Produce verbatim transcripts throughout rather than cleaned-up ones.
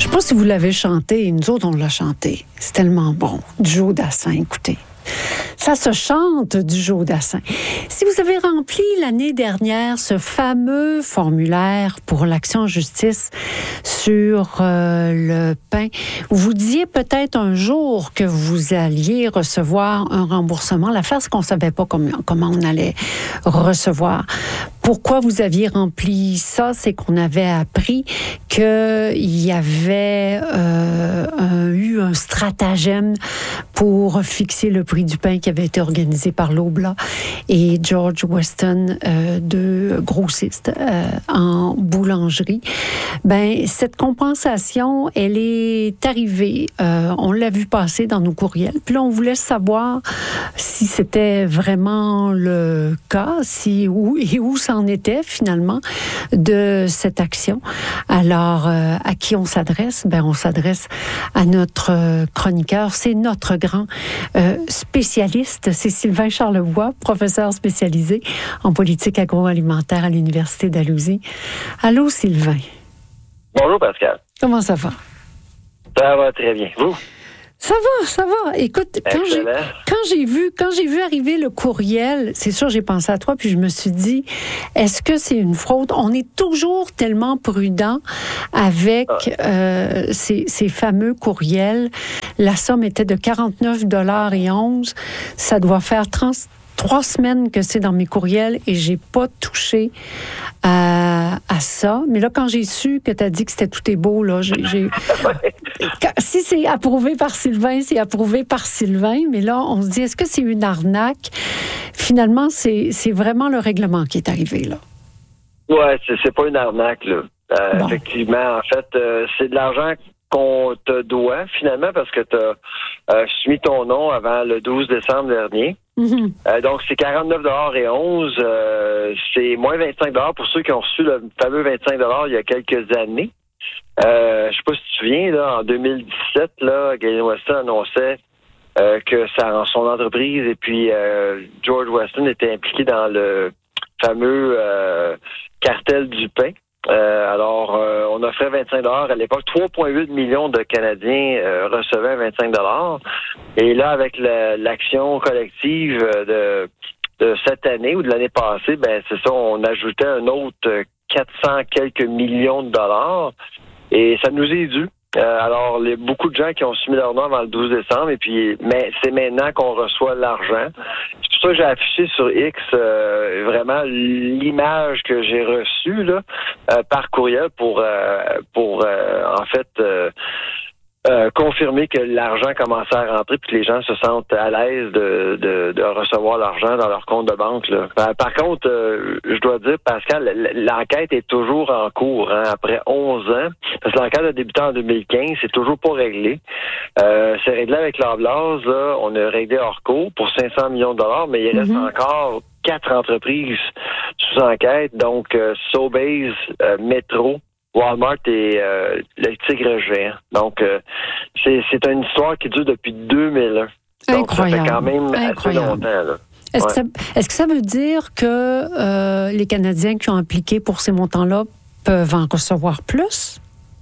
Je ne sais pas si vous l'avez chanté, nous autres, on l'a chanté. C'est tellement bon. Du Joe Dassin, écoutez. Ça se chante du Joe Dassin. Si vous avez rempli l'année dernière ce fameux formulaire pour l'action en justice sur euh, le pain, vous vous disiez peut-être un jour que vous alliez recevoir un remboursement. L'affaire, c'est qu'on ne savait pas comment, comment on allait recevoir. Pourquoi vous aviez rempli ça? C'est qu'on avait appris qu'il y avait euh, un, eu un stratagème pour fixer le prix du pain qui avait été organisé par l'Oblat et George Weston, euh, deux grossistes euh, en boulangerie. Ben, cette compensation, elle est arrivée. Euh, on l'a vu passer dans nos courriels. Puis là, on voulait savoir si c'était vraiment le cas, si où et où ça en était finalement de cette action. Alors, euh, à qui on s'adresse? Ben, on s'adresse à notre chroniqueur. C'est notre grand euh, spécialiste. C'est Sylvain Charlebois, professeur spécialisé en politique agroalimentaire à l'Université d'Alousie. Allô, Sylvain. Bonjour, Pascal. Comment ça va? Ça va très bien. Vous? Ça va, ça va. Écoute, quand j'ai, quand j'ai vu, quand j'ai vu arriver le courriel, c'est sûr, j'ai pensé à toi, puis je me suis dit, est-ce que c'est une fraude? On est toujours tellement prudent avec euh, ces, ces fameux courriels. La somme était de quarante-neuf dollars et onze. Ça doit faire trente-trois semaines que c'est dans mes courriels et j'ai pas touché à, à ça. Mais là, quand j'ai su que tu as dit que c'était tout est beau, là, j'ai, j'ai... si c'est approuvé par Sylvain, c'est approuvé par Sylvain. Mais là, on se dit, est-ce que c'est une arnaque? Finalement, c'est, c'est vraiment le règlement qui est arrivé, là. Ouais, c'est, c'est pas une arnaque, là. Euh, bon. Effectivement, en fait, euh, c'est de l'argent qu'on te doit, finalement, parce que tu as euh, soumis ton nom avant le douze décembre dernier. Mm-hmm. Euh, donc, c'est quarante-neuf dollars et onze. Euh, c'est moins vingt-cinq dollars pour ceux qui ont reçu le fameux vingt-cinq dollars il y a quelques années. Euh, je sais pas si tu te souviens, là, en deux mille dix-sept, là, Galen Weston annonçait euh, que ça, son entreprise et puis euh, George Weston était impliqué dans le fameux euh, cartel du pain. Euh, alors, euh, on offrait vingt-cinq dollars à l'époque. trois virgule huit millions de Canadiens euh, recevaient vingt-cinq dollars. Et là, avec la, l'action collective de, de cette année ou de l'année passée, ben c'est ça, on ajoutait un autre quatre cents quelques millions de dollars. Et ça nous est dû. Euh, alors, il y a beaucoup de gens qui ont soumis leur nom avant le douze décembre, et puis, mais c'est maintenant qu'on reçoit l'argent. C'est pour ça que j'ai affiché sur X euh, vraiment l'image que j'ai reçue là euh, par courriel pour euh, pour euh, en fait euh, Euh, confirmer que l'argent commençait à rentrer puis que les gens se sentent à l'aise de, de, de recevoir l'argent dans leur compte de banque. Là. Par, par contre, euh, je dois dire, Pascal, l'enquête est toujours en cours, hein, après onze ans. Parce que l'enquête a débuté en deux mille quinze, c'est toujours pas réglé. Euh, c'est réglé avec l'Oblast, là, on a réglé hors cours pour cinq cents millions de dollars, mais il reste mm-hmm. encore quatre entreprises sous enquête, donc euh, Sobeys, euh, Metro, Walmart et euh, le Tigre géant. Donc, euh, c'est, c'est une histoire qui dure depuis deux mille un. Donc, incroyable. Ça fait quand même incroyable. assez longtemps. Là. Est-ce, ouais. que ça, est-ce que ça veut dire que euh, les Canadiens qui ont appliqué pour ces montants-là peuvent en recevoir plus?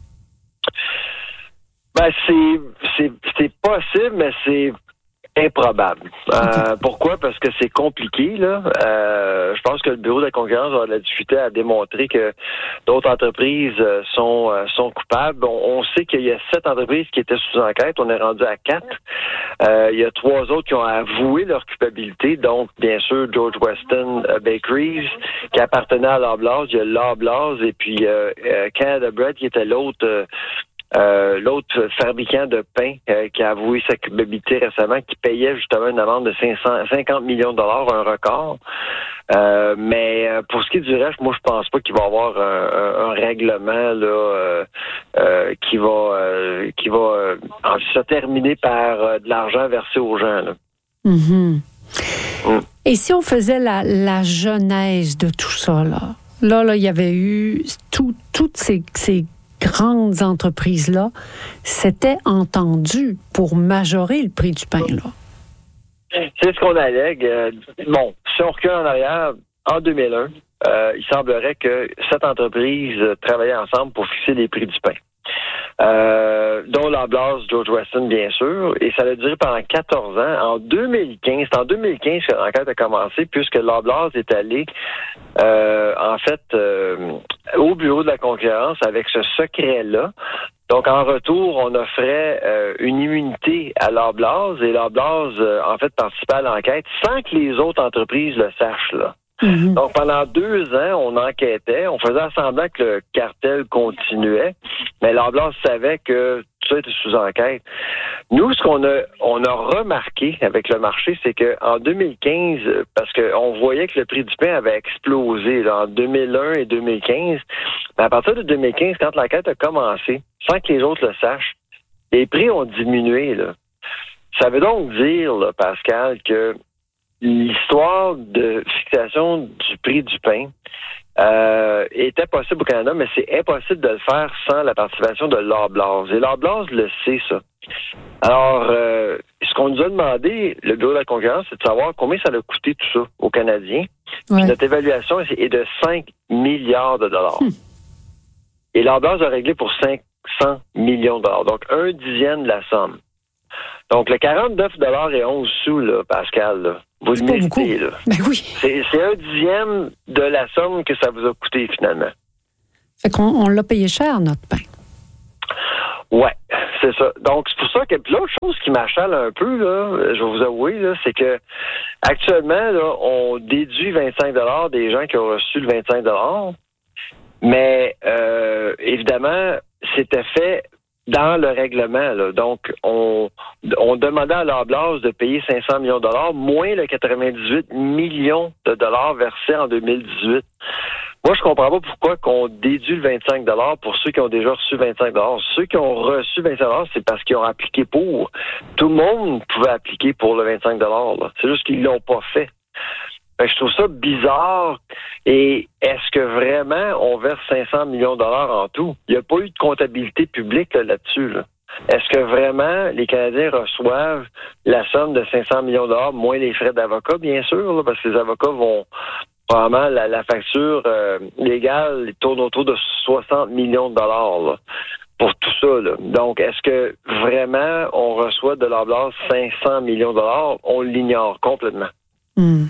Ben, c'est, c'est, c'est possible, mais c'est improbable. Okay. Euh, pourquoi? Parce que c'est compliqué, là. Euh, je pense que le Bureau de la concurrence va la difficulté à démontrer que d'autres entreprises euh, sont euh, sont coupables. On, on sait qu'il y a sept entreprises qui étaient sous enquête. On est rendu à quatre. Euh, il y a trois autres qui ont avoué leur culpabilité. Donc, bien sûr, George Weston euh, Bakeries, qui appartenait à Loblaws. Il y a Loblaws et puis euh, euh, Canada Bread, qui était l'autre... Euh, Euh, l'autre fabricant de pain euh, qui a avoué sa culpabilité récemment, qui payait justement une amende de cinq cent cinquante millions de dollars, un record. Euh, mais pour ce qui est du reste, moi je pense pas qu'il va y avoir un, un, un règlement là euh, euh, qui va euh, qui va euh, se terminer par euh, de l'argent versé aux gens. Là. Mm-hmm. Mm. Et si on faisait la, la genèse de tout ça, là, là, là, il y avait eu tout, toutes ces, ces grandes entreprises-là s'étaient entendues pour majorer le prix du pain, là. C'est ce qu'on allègue. Euh, bon, si on recule en arrière, en deux mille un, euh, il semblerait que cette entreprise travaillait ensemble pour fixer les prix du pain. euh, dont l'Oblast George Weston, bien sûr, et ça a duré pendant quatorze ans. En deux mille quinze, c'est en deux mille quinze que l'enquête a commencé, puisque l'Oblast est allé, euh, en fait, euh, au bureau de la concurrence avec ce secret-là. Donc, en retour, on offrait euh, une immunité à l'Oblast, et l'Oblast, euh, en fait, participait à l'enquête sans que les autres entreprises le sachent, là. Mm-hmm. Donc, pendant deux ans, on enquêtait, on faisait semblant que le cartel continuait, mais l'Oblast savait que tout ça était sous enquête. Nous, ce qu'on a, on a remarqué avec le marché, c'est qu'en deux mille quinze, parce qu'on voyait que le prix du pain avait explosé là, en deux mille un et deux mille quinze, mais à partir de deux mille quinze, quand l'enquête a commencé, sans que les autres le sachent, les prix ont diminué, là. Ça veut donc dire, là, Pascal, que l'histoire de fixation du prix du pain euh, était possible au Canada, mais c'est impossible de le faire sans la participation de l'Oblast. Et l'Oblast le sait, ça. Alors, euh, ce qu'on nous a demandé, le Bureau de la concurrence, c'est de savoir combien ça a coûté tout ça aux Canadiens. Ouais. Puis notre évaluation est de cinq milliards de dollars. Hum. Et l'Oblast a réglé pour cinq cents millions de dollars, donc un dixième de la somme. Donc, le quarante-neuf dollars et onze sous, là, Pascal, là, vous le méritez, là. Ben oui. C'est, c'est un dixième de la somme que ça vous a coûté, finalement. Fait qu'on on l'a payé cher, notre pain. Ouais, c'est ça. Donc, c'est pour ça que puis l'autre chose qui m'achale un peu, là, je vais vous avouer, là, c'est que actuellement, là, on déduit vingt-cinq dollars des gens qui ont reçu le vingt-cinq dollars, mais euh, évidemment, c'était fait dans le règlement, là. Donc, on, on demandait à l'Oblast de payer cinq cents millions de dollars, moins le quatre-vingt-dix-huit millions de dollars versés en deux mille dix-huit. Moi, je comprends pas pourquoi qu'on déduit le vingt-cinq dollars pour ceux qui ont déjà reçu vingt-cinq dollars. Ceux qui ont reçu vingt-cinq dollars, c'est parce qu'ils ont appliqué pour. Tout le monde pouvait appliquer pour le vingt-cinq dollars, là. C'est juste qu'ils l'ont pas fait. Fait que je trouve ça bizarre. Et est-ce que vraiment on verse cinq cents millions de dollars en tout? Il n'y a pas eu de comptabilité publique là, là-dessus. Là. Est-ce que vraiment les Canadiens reçoivent la somme de cinq cents millions de dollars, moins les frais d'avocat, bien sûr, là, parce que les avocats vont... Probablement, la, la facture euh, légale tourne autour de soixante millions de dollars là, pour tout ça. Là. Donc, est-ce que vraiment on reçoit de l'Oblast cinq cents millions de dollars? On l'ignore complètement. Mm.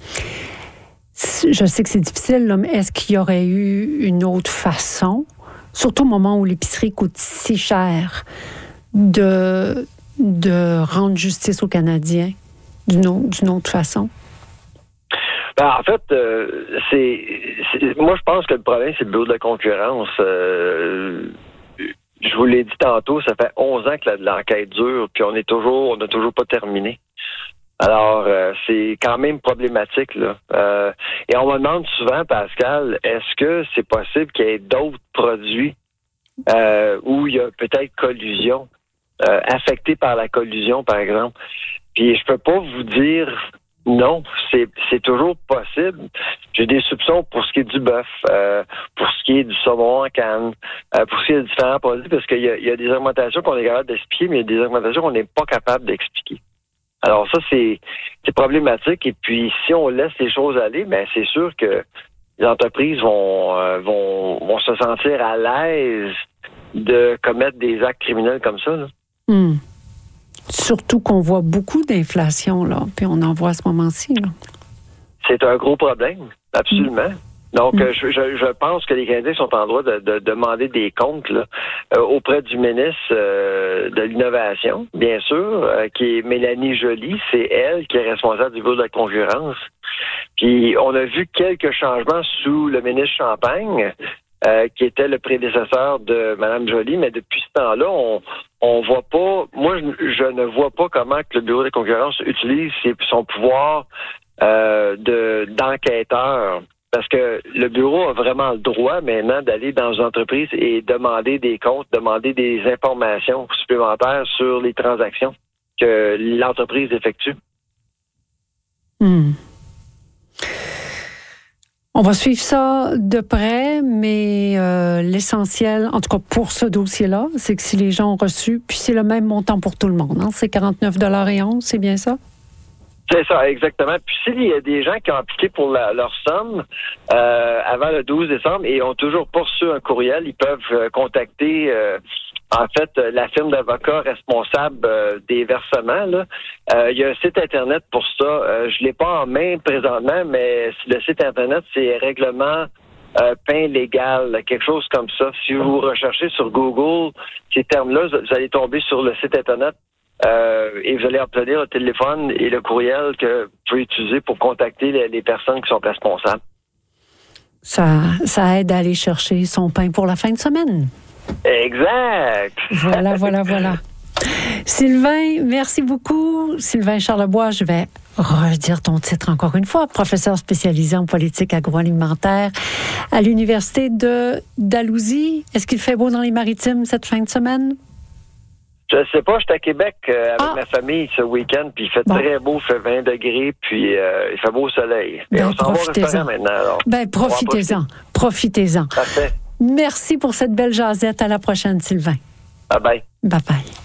Je sais que c'est difficile, là, mais est-ce qu'il y aurait eu une autre façon, surtout au moment où l'épicerie coûte si cher, de, de rendre justice aux Canadiens d'une autre, d'une autre façon? Ben, en fait, euh, c'est, c'est moi je pense que le problème, c'est le bureau de la concurrence. Euh, je vous l'ai dit tantôt, ça fait onze ans que la, l'enquête dure, puis on est toujours, on n'a toujours pas terminé. Alors, euh, c'est quand même problématique, là. Euh, et on me demande souvent, Pascal, est-ce que c'est possible qu'il y ait d'autres produits euh, où il y a peut-être collusion, euh, affectés par la collusion, par exemple? Puis je peux pas vous dire non, c'est, c'est toujours possible. J'ai des soupçons pour ce qui est du bœuf, euh, pour ce qui est du saumon en canne, euh, pour ce qui est de différents produits, parce qu'il y a, il y a des augmentations qu'on est capable d'expliquer, mais il y a des augmentations qu'on n'est pas capable d'expliquer. Alors ça, c'est, c'est problématique. Et puis, si on laisse les choses aller, ben c'est sûr que les entreprises vont, euh, vont, vont se sentir à l'aise de commettre des actes criminels comme ça, là. Mmh. Surtout qu'on voit beaucoup d'inflation, là, puis on en voit à ce moment-ci, là. C'est un gros problème, absolument. Mmh. Donc, mmh. je, je, je pense que les Canadiens sont en droit de, de demander des comptes là, euh, auprès du ministre euh, de l'Innovation, bien sûr, euh, qui est Mélanie Joly. C'est elle qui est responsable du bureau de la concurrence. Puis, on a vu quelques changements sous le ministre Champagne, euh, qui était le prédécesseur de Mme Joly, mais depuis ce temps-là, on on voit pas... Moi, je, je ne vois pas comment que le bureau de la concurrence utilise ses, son pouvoir euh, de d'enquêteur. Parce que le bureau a vraiment le droit maintenant d'aller dans une entreprise et demander des comptes, demander des informations supplémentaires sur les transactions que l'entreprise effectue. Hmm. On va suivre ça de près, mais euh, l'essentiel, en tout cas pour ce dossier-là, c'est que si les gens ont reçu, puis c'est le même montant pour tout le monde, hein, c'est quarante-neuf dollars et onze, c'est bien ça? C'est ça, exactement. Puis s'il y a des gens qui ont appliqué pour la, leur somme euh, avant le douze décembre et ont toujours pas reçu un courriel, ils peuvent euh, contacter euh, en fait, la firme d'avocats responsable euh, des versements, là, euh, il y a un site Internet pour ça. Euh, je l'ai pas en main présentement, mais le site Internet, c'est règlement euh, pain légal, quelque chose comme ça. Si vous recherchez sur Google ces termes-là, vous allez tomber sur le site Internet euh, et vous allez obtenir le téléphone et le courriel que vous pouvez utiliser pour contacter les, les personnes qui sont responsables. Ça, ça aide à aller chercher son pain pour la fin de semaine. Exact. Voilà, voilà, voilà. Sylvain, merci beaucoup. Sylvain Charlebois, je vais redire ton titre encore une fois. Professeur spécialisé en politique agroalimentaire à l'Université de Dalhousie. Est-ce qu'il fait beau dans les Maritimes cette fin de semaine? Je ne sais pas, je suis à Québec euh, avec ah. ma famille ce week-end, puis il fait bon. très beau, il fait vingt degrés, puis euh, il fait beau soleil. Et ben, on s'en va au restaurant maintenant. Alors. Ben, profitez-en, profitez-en. Parfait. Merci pour cette belle jasette. À la prochaine, Sylvain. Bye bye. Bye bye.